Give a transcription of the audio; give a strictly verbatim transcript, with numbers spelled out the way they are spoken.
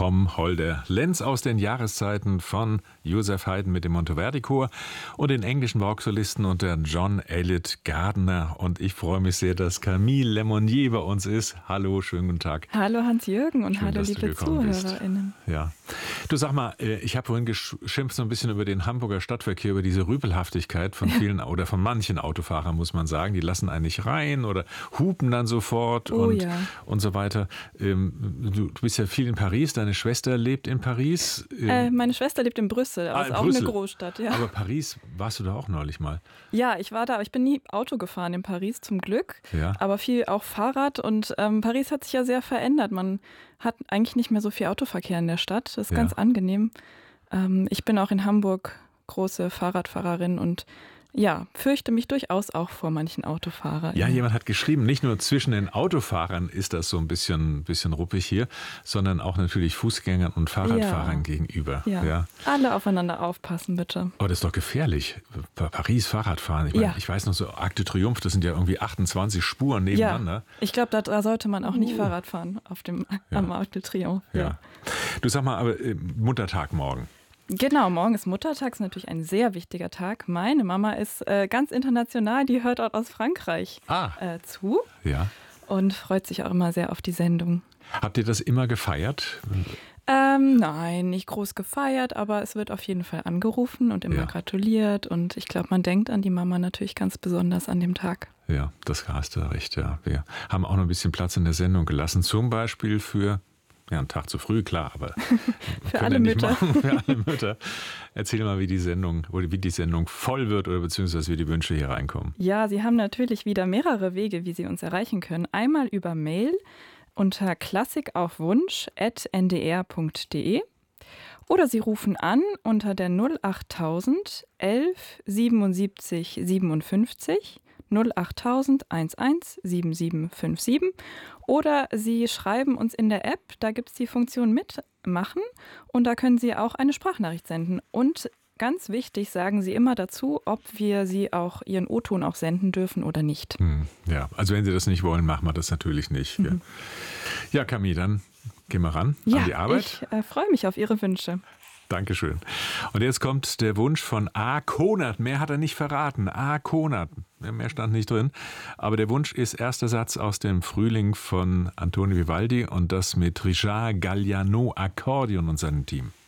vom Holder Lenz aus den Jahreszeiten von Joseph Haydn mit dem Monteverdi-Chor und den englischen Barocksolisten unter John Eliot Gardiner. Und ich freue mich sehr, dass Camille Lemonnier bei uns ist. Hallo, schönen guten Tag. Hallo Hans-Jürgen und Schön, hallo liebe ZuhörerInnen. Ja. Du, sag mal, ich habe vorhin geschimpft so ein bisschen über den Hamburger Stadtverkehr, über diese Rüpelhaftigkeit von vielen oder von manchen Autofahrern, muss man sagen. Die lassen einen nicht rein oder hupen dann sofort oh, und, ja. und so weiter. Du bist ja viel in Paris, deine Schwester lebt in Paris. Äh, meine Schwester lebt in Brüssel, aber ah, ist in auch Brüssel. eine Großstadt. Ja. Aber Paris warst du da auch neulich mal? Ja, ich war da, aber ich bin nie Auto gefahren in Paris, zum Glück. Ja. Aber viel auch Fahrrad und ähm, Paris hat sich ja sehr verändert. Man hat eigentlich nicht mehr so viel Autoverkehr in der Stadt. Das ist Ja. ganz angenehm. Ähm, ich bin auch in Hamburg große Fahrradfahrerin und ja, fürchte mich durchaus auch vor manchen Autofahrern. Ja, jemand hat geschrieben, nicht nur zwischen den Autofahrern ist das so ein bisschen, bisschen ruppig hier, sondern auch natürlich Fußgängern und Fahrradfahrern ja. gegenüber. Ja. Ja. Alle aufeinander aufpassen, bitte. Aber das ist doch gefährlich. Paris Fahrradfahren. Ich meine, Ja. ich weiß noch so, Arc de Triomphe, das sind ja irgendwie achtundzwanzig Spuren nebeneinander. Ja. Ich glaube, da, da sollte man auch nicht uh. Fahrrad fahren auf dem, ja. am Arc de Triomphe. Ja. Ja. Du, sag mal, aber äh, Muttertag morgen. Genau, morgen ist Muttertag, ist natürlich ein sehr wichtiger Tag. Meine Mama ist äh, ganz international, die hört auch aus Frankreich ah. äh, zu ja. und freut sich auch immer sehr auf die Sendung. Habt ihr das immer gefeiert? Ähm, nein, nicht groß gefeiert, aber es wird auf jeden Fall angerufen und immer ja. gratuliert. Und ich glaube, man denkt an die Mama natürlich ganz besonders an dem Tag. Ja, das hast du recht, ja. Wir haben auch noch ein bisschen Platz in der Sendung gelassen, zum Beispiel für... Ja, einen Tag zu früh, klar, aber für alle ja nicht Mütter. Machen, für alle Mütter. Erzähl mal, wie die Sendung oder wie die Sendung voll wird oder beziehungsweise wie die Wünsche hier reinkommen. Ja, Sie haben natürlich wieder mehrere Wege, wie Sie uns erreichen können. Einmal über Mail unter klassikaufwunsch at n d r punkt d e oder Sie rufen an unter der null achttausend elf siebenundsiebzig siebenundfünfzig null achttausend elf sieben sieben fünf sieben oder Sie schreiben uns in der App, da gibt es die Funktion Mitmachen und da können Sie auch eine Sprachnachricht senden. Und ganz wichtig, sagen Sie immer dazu, ob wir Sie auch Ihren O-Ton auch senden dürfen oder nicht. Hm, ja, also wenn Sie das nicht wollen, machen wir das natürlich nicht. Mhm. Ja. ja, Camille, dann gehen wir ran ja, an die Arbeit. Ich äh, freue mich auf Ihre Wünsche. Dankeschön. Und jetzt kommt der Wunsch von A. Konert. Mehr hat er nicht verraten. A. Konert. Mehr stand nicht drin. Aber der Wunsch ist erster Satz aus dem Frühling von Antonio Vivaldi und das mit Richard Galliano Akkordeon und seinem Team.